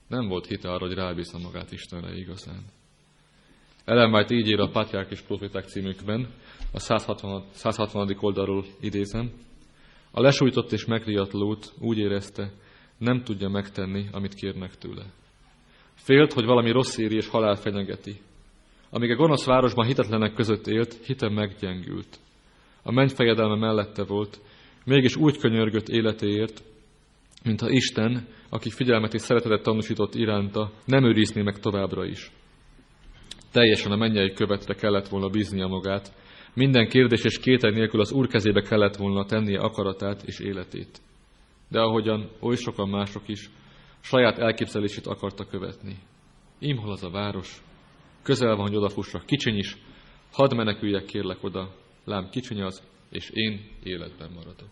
Nem volt hite arra, hogy rábízza magát Istenre igazán. Ellen White így ír a Patriárk és Proféták címükben, a 160. oldalról idézem. A lesújtott és megriadt Lót úgy érezte, nem tudja megtenni, amit kérnek tőle. Félt, hogy valami rossz éri és halál fenyegeti. Amíg a gonosz városban hitetlenek között élt, hite meggyengült. A menny fejedelme mellette volt, mégis úgy könyörgött életéért, mintha Isten, aki figyelmet és szeretetet tanúsított iránta, nem őrizné meg továbbra is. Teljesen a mennyei követre kellett volna bíznia magát, minden kérdés és kétel nélkül az Úr kezébe kellett volna tennie akaratát és életét. De ahogyan oly sokan mások is, saját elképzelését akarta követni. Ím hol az a város? Közel van, hogy odafussak, kicsiny is, hadd meneküljek kérlek oda, lám kicsiny az, és én életben maradok.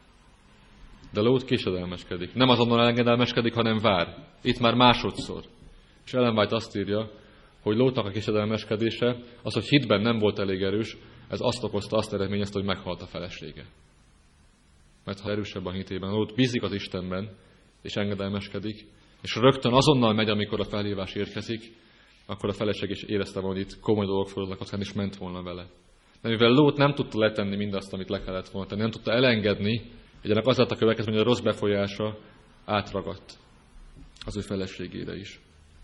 De Lót késedelmeskedik. Nem azonnal engedelmeskedik, hanem vár. Itt már másodszor. És Ellen White azt írja, hogy Lótnak a késedelmeskedése, az, hogy hitben nem volt elég erős, ez azt okozta, azt eredményezte, hogy meghalt a felesége. Mert ha erősebb a hitében, Lót bízik az Istenben, és engedelmeskedik, és rögtön azonnal megy, amikor a felhívás érkezik, akkor a feleség is érezte volna, hogy itt komoly dolgok forognak kockán, és ment volna vele. De mivel Lót nem tudta letenni mindazt, amit le kellett volna tenni, nem tudta elengedni, hogy ennek az lett a következmény, hogy a rossz befolyása átragadt az ő feleségére is.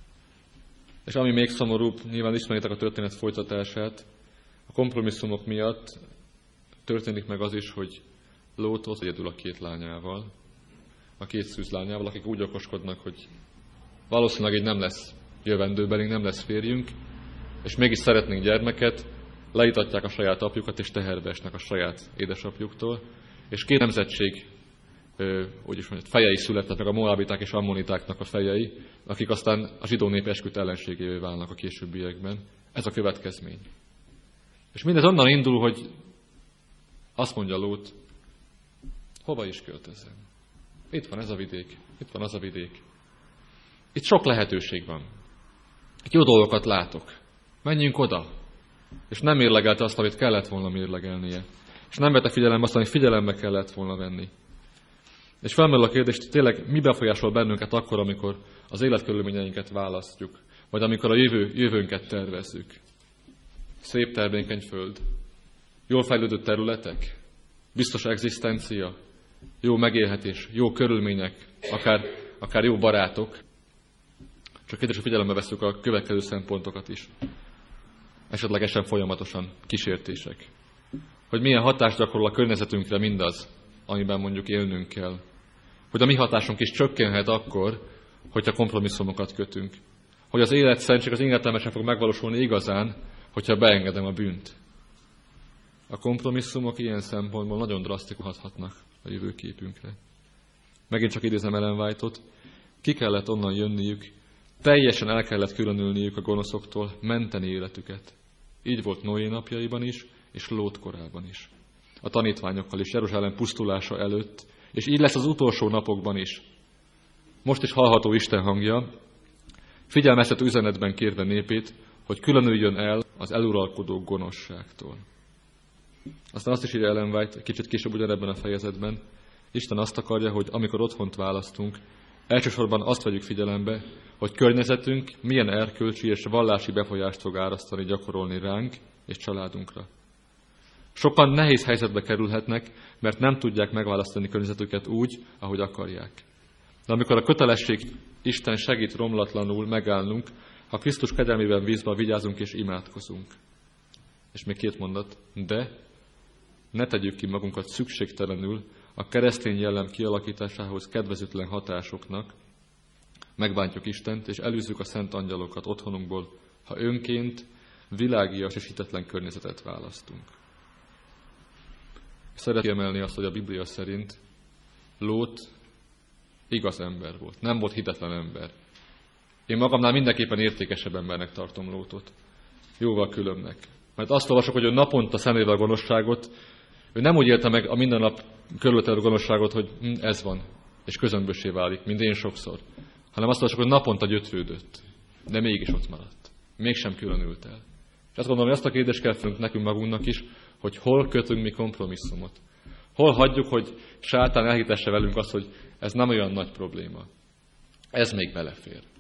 És ami még szomorúbb, nyilván ismeritek a történet folytatását, a kompromisszumok miatt történik meg az is, hogy Lót ott egyedül a két lányával, a két szűzlányával, akik úgy okoskodnak, hogy valószínűleg így nem lesz jövendőbelünk, nem lesz férjünk, és mégis szeretnénk gyermeket, leítatják a saját apjukat, és teherbe esnek a saját édesapjuktól, és két nemzetség, fejei születnek, meg a moabiták és ammonitáknak a fejei, akik aztán a zsidó nép esküdt ellenségévé válnak a későbbiekben. Ez a következmény. És mindez onnan indul, hogy azt mondja Lót, hova is költözzem? Itt van ez a vidék, itt van az a vidék. Itt sok lehetőség van. Itt jó dolgokat látok. Menjünk oda. És nem mérlegelte azt, amit kellett volna mérlegelnie. És nem vette figyelembe azt, amit figyelembe kellett volna venni. És felmerül a kérdés, hogy tényleg mi befolyásol bennünket akkor, amikor az életkörülményeinket választjuk, vagy amikor a jövőnket tervezzük. Szép termékeny föld, jól fejlődő területek, biztos egzisztencia, jó megélhetés, jó körülmények, akár jó barátok. Csak kérdés, hogy figyelembe veszük a következő szempontokat is. Esetlegesen folyamatosan kísértések. Hogy milyen hatást gyakorol a környezetünkre mindaz, amiben mondjuk élnünk kell. Hogy a mi hatásunk is csökkenhet akkor, hogyha kompromisszumokat kötünk. Hogy az életszentség, az értelmesen fog megvalósulni igazán, hogyha beengedem a bűnt. A kompromisszumok ilyen szempontból nagyon drasztikus hathatnak a jövőképünkre. Megint csak idézem Ellen White-ot, ki kellett onnan jönniük, teljesen el kellett különülniük a gonoszoktól, menteni életüket. Így volt Noé napjaiban is, és Lót korában is. A tanítványokkal is, Jeruzsálem pusztulása előtt, és így lesz az utolsó napokban is. Most is hallható Isten hangja, figyelmeztető üzenetben kérve népét, hogy különüljön el az eluralkodó gonoszságtól. Aztán azt is írja Ellen White, kicsit később ugyanebben a fejezetben, Isten azt akarja, hogy amikor otthont választunk, elsősorban azt vegyük figyelembe, hogy környezetünk milyen erkölcsi és vallási befolyást fog árasztani, gyakorolni ránk és családunkra. Sokan nehéz helyzetbe kerülhetnek, mert nem tudják megválasztani környezetüket úgy, ahogy akarják. De amikor a kötelesség Isten segít romlatlanul megállnunk, ha Krisztus kegyelmében bízva vigyázunk és imádkozunk. És még két mondat, de ne tegyük ki magunkat szükségtelenül a keresztény jellem kialakításához kedvezőtlen hatásoknak, megbántjuk Istent, és elűzzük a szent angyalokat otthonunkból, ha önként világias és hitetlen környezetet választunk. Szeretném emelni azt, hogy a Biblia szerint Lót igaz ember volt, nem volt hitetlen ember. Én magamnál mindenképpen értékesebb embernek tartom Lótot, jóval különbnek. Mert azt olvasok, hogy ő naponta szemlélte a gonoszságot, ő nem úgy élte meg a minden nap körülötte gonoszságot, hogy ez van, és közömbössé válik, mint én sokszor. Hanem azt olvasok, hogy naponta gyötrődött, de mégis ott maradt. Mégsem különült el. És azt gondolom, hogy azt a kérdést kell fölünk nekünk magunknak is, hogy hol kötünk mi kompromisszumot. Hol hagyjuk, hogy sátán elhitesse velünk azt, hogy ez nem olyan nagy probléma. Ez még belefér.